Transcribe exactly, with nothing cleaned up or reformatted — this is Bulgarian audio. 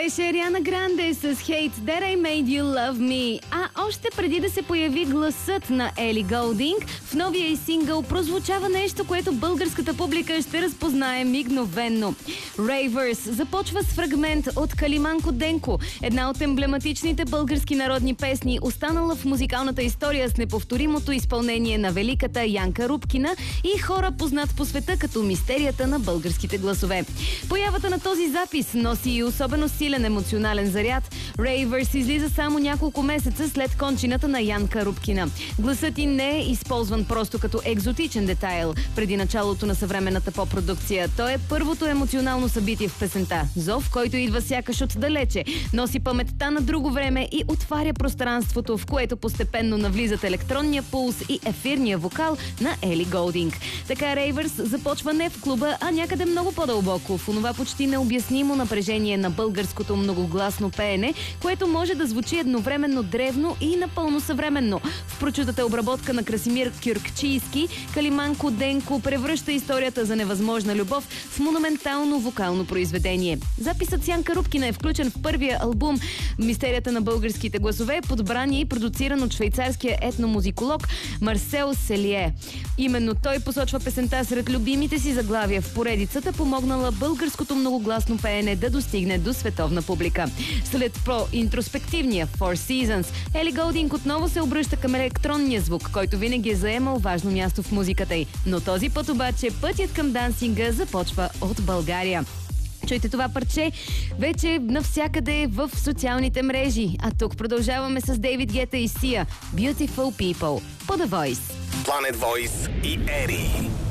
Беше Ариана Гранде с Hate That I Made You Love Me. А още преди да се появи гласът на Ели Голдинг, в новия й сингъл прозвучава нещо, което българската публика ще разпознае мигновенно. Ravers започва с фрагмент от Калиманко Денко, една от емблематичните български народни песни, останала в музикалната история с неповторимото изпълнение на великата Янка Рупкина и хора познат по света като мистерията на българските гласове. Появата на този запис носи и особено силен емоционален заряд. Ravers излиза само няколко месеца след кончината на Янка Рупкина. Гласът й не е използван просто като екзотичен детайл преди началото на съвременната поп-продукция. Той е първото емоционално събитие в песента. Зов, който идва сякаш отдалече, носи паметта на друго време и отваря пространството, в което постепенно навлизат електронния пулс и ефирния вокал на Ели Голдинг. Така Ravers започва не в клуба, а някъде много по-дълбоко, в онова почти необяснимо напрежение на българското многогласно пеене, което може да звучи едновременно древно и напълно съвременно. В прочутата обработка на Красимир Кюркчийски, Калиманко Денко превръща историята за невъзможна любов в монументално вокално произведение. Записът с Янка Рупкина е включен в първия албум Мистерията на българските гласове, подбран и продуциран от швейцарския етномузиколог Марсел Селие. Именно той посочва песента сред любимите си заглавия в поредицата, помогнала българското многогласно пеене да достигне до световна публика. След про-интроспективния Four Seasons, Ели Голдинг отново се обръща към електронния звук, който винаги е заемал важно място в музиката й. Но този път обаче пътят към дансинга започва от България. Чуйте това парче вече навсякъде в социалните мрежи. А тук продължаваме с Дейвид Гета и Сия. Beautiful People по The Voice. Planet Voice и Ери.